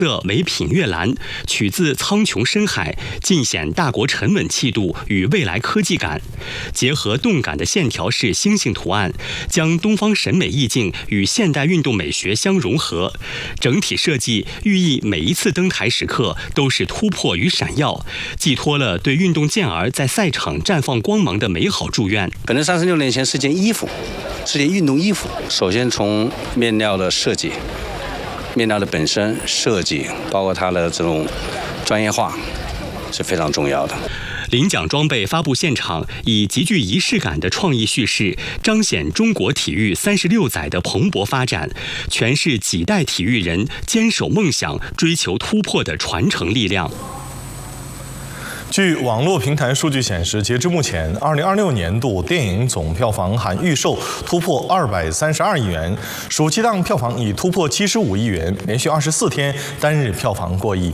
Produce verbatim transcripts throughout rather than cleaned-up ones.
色为品月蓝，取自苍穹深海，尽显大国沉稳气度与未来科技感。结合动感的线条式星星图案，将东方审美意境与现代运动美学相融合。整体设计寓意每一次登台时刻都是突破与闪耀，寄托了对运动健儿在赛场绽放光芒的美好祝愿。 可能三十六年前是件衣服，是件运动衣服。首先从面料的设计。面料的本身设计，包括它的这种专业化，是非常重要的。 领奖装备发布现场以极具仪式感的创意叙事，彰显中国体育三十六载的蓬勃发展，诠释几代体育人坚守梦想、追求突破的传承力量。 据网络平台数据显示，截至目前，二零二六年度电影总票房含预售突破二百三十二亿元，暑期档票房已突破七十五亿元，连续二十四天单日票房过亿。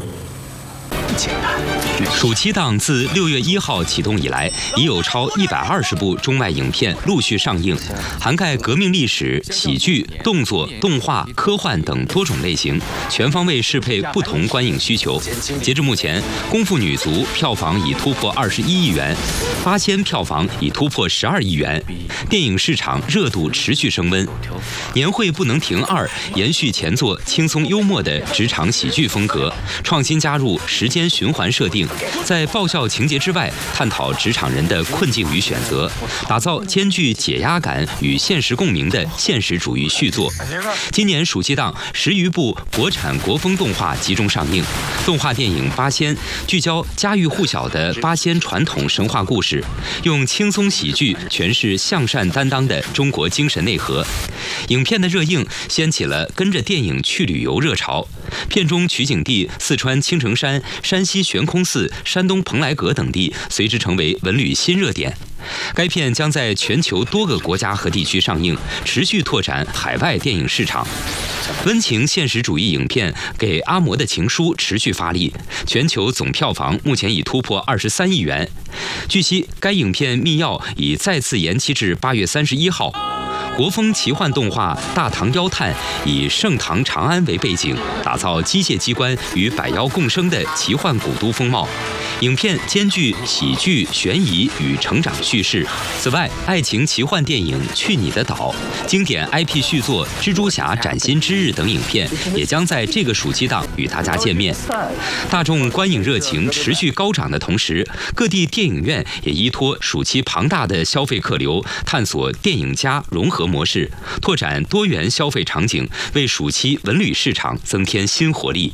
暑期档自六月一号启动以来，已有超一百二十部中外影片陆续上映，涵盖革命历史、喜剧、动作、动画、科幻等多种类型，全方位适配不同观影需求。截至目前，《功夫女足》票房已突破二十一亿元，《八仙》票房已突破十二亿元，电影市场热度持续升温。年会不能停二延续前作轻松幽默的职场喜剧风格，创新加入时间循环设定，在爆笑情节之外探讨职场人的困境与选择，打造兼具解压感与现实共鸣的现实主义续作。今年暑期档十余部国产国风动画集中上映。动画电影《八仙》聚焦家喻户晓的八仙传统神话故事，用轻松喜剧诠释向善担当的中国精神内核。影片的热映掀起了跟着电影去旅游热潮，片中取景地四川青城山、山西悬空寺、山东蓬莱阁等地随之成为文旅新热点。该片将在全球多个国家和地区上映，持续拓展海外电影市场。温情现实主义影片《给阿嬷的情书》持续发力，全球总票房目前已突破二十三亿元。据悉，该影片密钥已再次延期至八月三十一号。国风奇幻动画《大唐妖探》以盛唐长安为背景，打造机械机关与百妖共生的奇幻古都风貌。影片兼具喜剧、悬疑与成长叙事。此外，爱情奇幻电影《去你的岛》、经典 I P 续作《蜘蛛侠：崭新之日》等影片也将在这个暑期档与大家见面。大众观影热情持续高涨的同时，各地电影院也依托暑期庞大的消费客流，探索电影加融合模式，拓展多元消费场景，为暑期文旅市场增添新活力。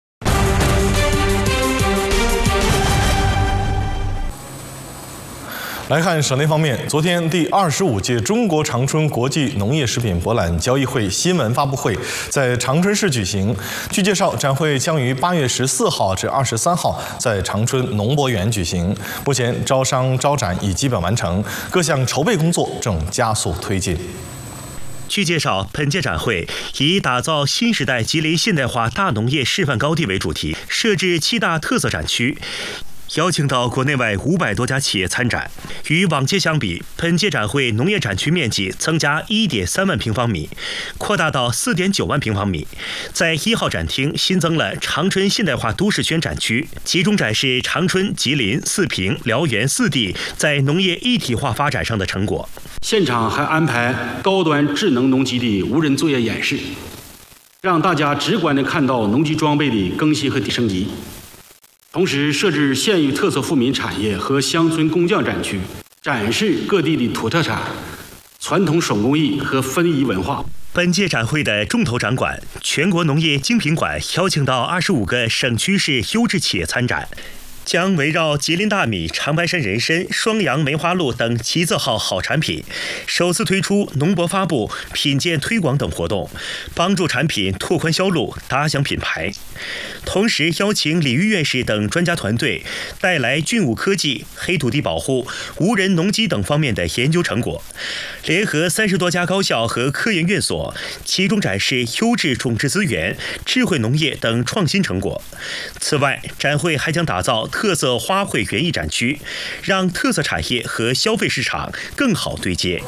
来看省内方面，昨天第二十五届中国长春国际农业食品博览交易会新闻发布会在长春市举行。据介绍，展会将于八月十四号至二十三号在长春农博园举行。目前招商招展已基本完成，各项筹备工作正加速推进。 据介绍，本届展会以打造新时代吉林现代化大农业示范高地为主题，设置七大特色展区，邀请到国内外五百多家企业参展。与往届相比，本届展会农业展区面积增加 一点三万平方米，扩大到 四点九万平方米。在一号展厅新增了长春现代化都市圈展区，集中展示长春、吉林、四平、辽源四地在农业一体化发展上的成果。 现场还安排高端智能农机的无人作业演示，让大家直观地看到农机装备的更新和升级。同时设置县域特色富民产业和乡村工匠展区，展示各地的土特产、传统手工艺和非遗文化。 本届展会的重头展馆全国农业精品馆邀请到二十五个省区市优质企业参展，将围绕吉林大米、长白山人参、双阳梅花鹿等七字号好产品，首次推出农博发布、品鉴推广等活动，帮助产品拓宽销路、打响品牌。同时邀请李玉院士等专家团队带来菌物科技、黑土地保护、无人农机等方面的研究成果，联合三十多家高校和科研院所，集中展示优质种质资源、智慧农业等创新成果。此外，展会还将打造特色花卉园艺展区，让特色产业和消费市场更好对接。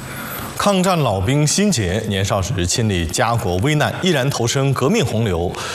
抗战老兵辛杰年少时亲历家国危难，毅然投身革命洪流。